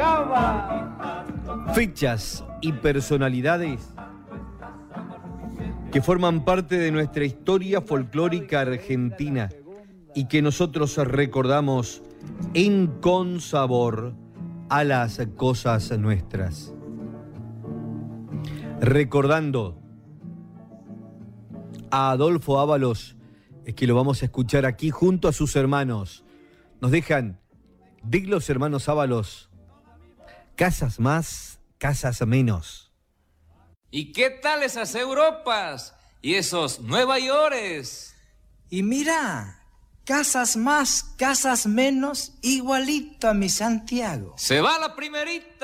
Fechas y personalidades que forman parte de nuestra historia folclórica argentina y que nosotros recordamos en consabor a las cosas nuestras. Recordando a Adolfo Ábalos, es que lo vamos a escuchar aquí junto a sus hermanos. Nos dejan de los hermanos Ábalos, casas más, casas menos. ¿Y qué tal esas Europas y esos Nueva Yorkes? Y mira, casas más, casas menos, igualito a mi Santiago. Se va la primerita.